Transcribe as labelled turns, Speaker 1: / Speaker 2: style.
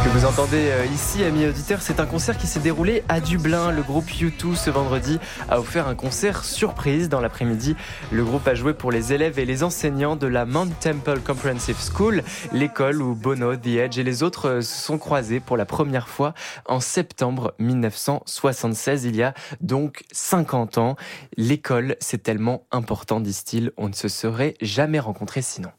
Speaker 1: Vous entendez ici, amis auditeurs, c'est un concert qui s'est déroulé à Dublin. Le groupe U2, ce vendredi, a offert un concert surprise dans l'après-midi. Le groupe a joué pour les élèves et les enseignants de la Mount Temple Comprehensive School, l'école où Bono, The Edge et les autres se sont croisés pour la première fois en septembre 1976, il y a donc 50 ans. L'école, c'est tellement important, disent-ils, on ne se serait jamais rencontrés sinon.